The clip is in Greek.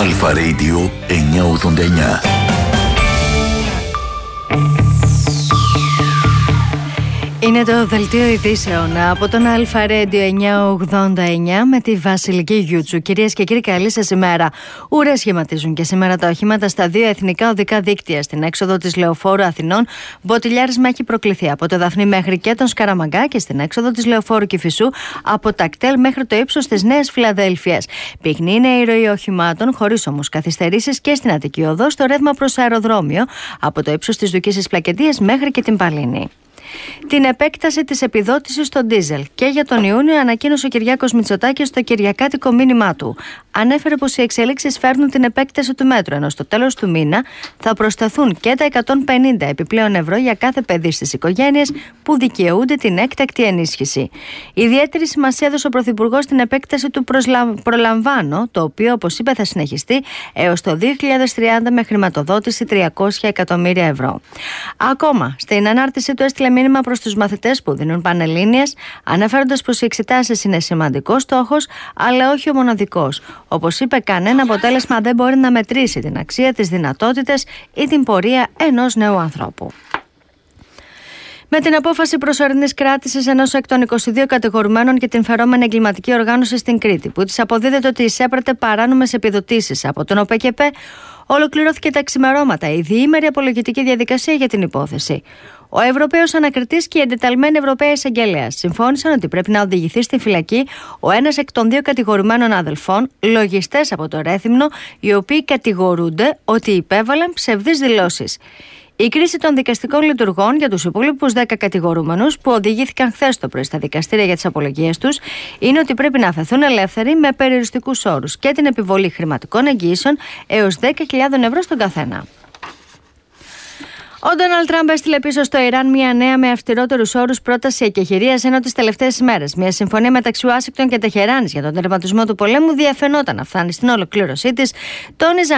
Αλφα Radio 989. Είναι το δελτίο ειδήσεων από τον Αλφα Radio 989 με τη Βασιλική Γιούτσου. Κυρίες και κύριοι, καλή σας ημέρα. Ουρές σχηματίζουν και σήμερα τα οχήματα στα δύο εθνικά οδικά δίκτυα. Στην έξοδο της Λεωφόρου Αθηνών, μποτιλιάρισμα έχει προκληθεί από το Δαφνί μέχρι και τον Σκαραμαγκά, και στην έξοδο της Λεωφόρου Κηφισού από τα κτέλ μέχρι το ύψος της Νέας Φιλαδέλφειας. Πυκνή είναι η ροή οχημάτων, χωρίς όμως καθυστερήσεις, και στην Αττική Οδό στο ρεύμα προς αεροδρόμιο από το ύψος της Δουκίσης Πλακεντίας μέχρι και την Παλίνη. Την επέκταση της επιδότησης στο ντίζελ και για τον Ιούνιο ανακοίνωσε ο Κυριάκος Μητσοτάκης στο κυριακάτικο μήνυμά του. Ανέφερε πως οι εξελίξεις φέρνουν την επέκταση του μέτρου, ενώ στο τέλος του μήνα θα προσθεθούν και τα 150 επιπλέον ευρώ για κάθε παιδί στις οικογένειες που δικαιούνται την έκτακτη ενίσχυση. Ιδιαίτερη σημασία έδωσε ο Πρωθυπουργός στην επέκταση του Προλαμβάνω, το οποίο, όπως είπε, θα συνεχιστεί έως το 2030 με χρηματοδότηση 300 εκατομμύρια ευρώ. Ακόμα, στην ανάρτησή του έστειλε μήνυμα προς τους μαθητές που δίνουν πανελλήνιες, αναφέροντας πως οι εξετάσεις είναι σημαντικός στόχος, αλλά όχι ο μοναδικός. Όπως είπε, κανένα αποτέλεσμα δεν μπορεί να μετρήσει την αξία, τις δυνατότητες ή την πορεία ενός νέου ανθρώπου. Με την απόφαση προσωρινής κράτησης ενός εκ των 22 κατηγορουμένων και την φερόμενη εγκληματική οργάνωση στην Κρήτη, που της αποδίδεται ότι εισέπρατε παράνομες επιδοτήσεις από τον ΟΠΕΚΕΠΕ, ολοκληρώθηκε τα ξημερώματα η διήμερη απολογητική διαδικασία για την υπόθεση. Ο Ευρωπαίος Ανακριτής και η εντεταλμένη Ευρωπαία Εισαγγελέας συμφώνησαν ότι πρέπει να οδηγηθεί στη φυλακή ο ένας εκ των δύο κατηγορουμένων αδελφών, λογιστές από το Ρέθυμνο, οι οποίοι κατηγορούνται ότι υπέβαλαν ψευδείς δηλώσεις. Η κρίση των δικαστικών λειτουργών για τους υπόλοιπους 10 κατηγορούμενους, που οδηγήθηκαν χθες το πρωί στα δικαστήρια για τις απολογίες τους, είναι ότι πρέπει να αφαιθούν ελεύθεροι με περιοριστικούς όρους και την επιβολή χρηματικών εγγυήσεων έως 10.000 ευρώ στον καθένα. Ο Ντόναλντ Τραμπ έστειλε πίσω στο Ιράν μια νέα με αυστηρότερους όρους πρόταση εκεχηρίας, ενώ τις τελευταίες ημέρες μια συμφωνία μεταξύ Ουάσιγκτον και Τεχεράνης για τον τερματισμό του πολέμου διαφαινόταν να φτάνει στην ολοκλήρωσή της, τόνιζαν